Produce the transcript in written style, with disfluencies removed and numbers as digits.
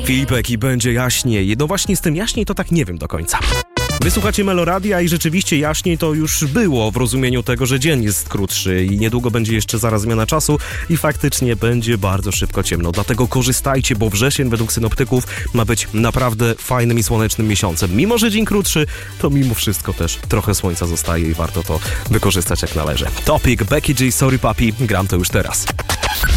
Filipek i będzie jaśniej. No właśnie z tym jaśniej to tak nie wiem do końca. Wysłuchacie Meloradia i rzeczywiście jaśniej to już było w rozumieniu tego, że dzień jest krótszy i niedługo będzie jeszcze zaraz zmiana czasu i faktycznie będzie bardzo szybko ciemno. Dlatego korzystajcie, bo wrzesień według synoptyków ma być naprawdę fajnym i słonecznym miesiącem. Mimo że dzień krótszy, to mimo wszystko też trochę słońca zostaje i warto to wykorzystać jak należy. Topic, Becky G, Sorry Papi, gram to już teraz.